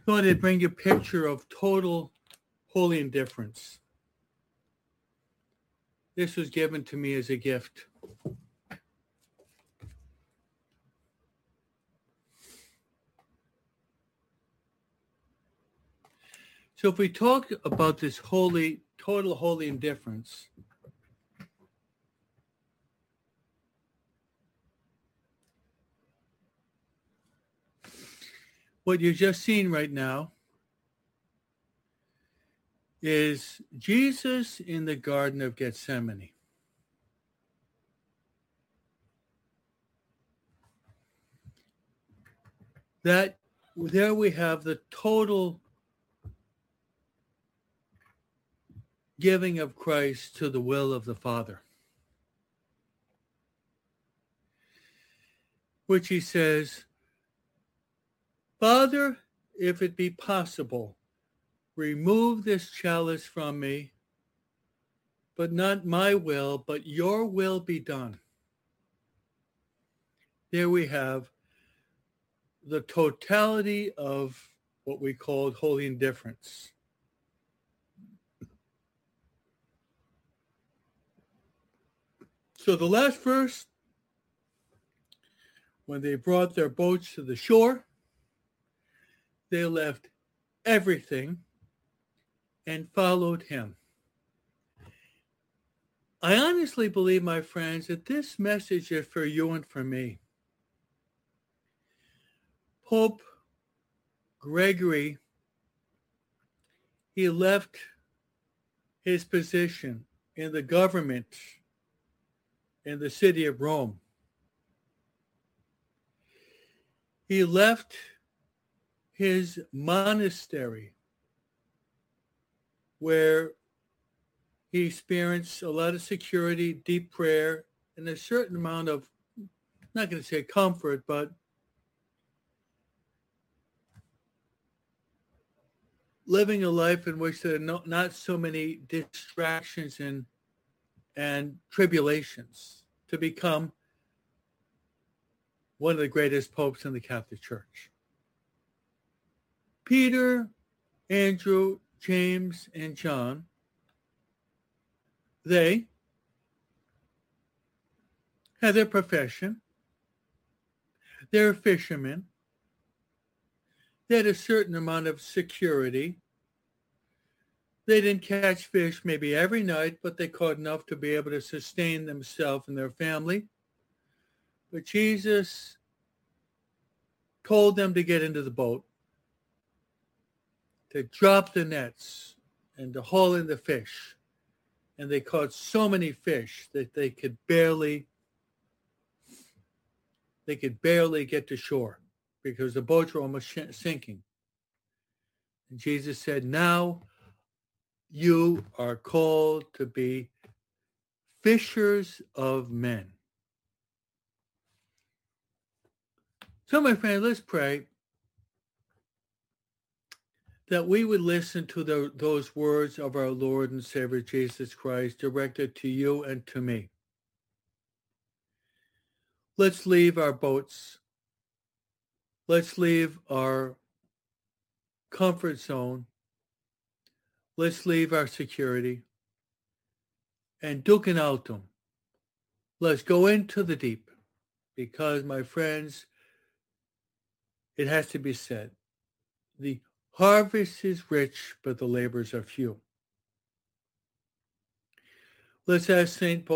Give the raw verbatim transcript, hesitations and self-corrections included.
I wanted to bring you a picture of total holy indifference. This was given to me as a gift. So if we talk about this holy, total holy indifference, what you're just seeing right now is Jesus in the Garden of Gethsemane. That there we have the total giving of Christ to the will of the Father, which he says, Father, if it be possible, remove this chalice from me, but not my will, but your will be done. There we have the totality of what we called holy indifference. So the last verse, when they brought their boats to the shore, they left everything and followed him. I honestly believe, my friends, that this message is for you and for me. Pope Gregory, he left his position in the government in the city of Rome. He left his monastery where he experienced a lot of security, deep prayer, and a certain amount of, I'm not going to say comfort, but living a life in which there are no, not so many distractions and, and tribulations, to become one of the greatest popes in the Catholic Church. Peter, Andrew, James, and John, they had their profession. They're fishermen. They had a certain amount of security. They didn't catch fish maybe every night, but they caught enough to be able to sustain themselves and their family. But Jesus told them to get into the boat, to drop the nets, and to haul in the fish. And they caught so many fish that they could barely, they could barely get to shore because the boats were almost sinking. And Jesus said, now you are called to be fishers of men. So, my friend, let's pray that we would listen to the, those words of our Lord and Savior Jesus Christ directed to you and to me. Let's leave our boats. Let's leave our comfort zone. Let's leave our security. And duc in altum. Let's go into the deep. Because, my friends, it has to be said, the harvest is rich, but the labors are few. Let's ask Saint Paul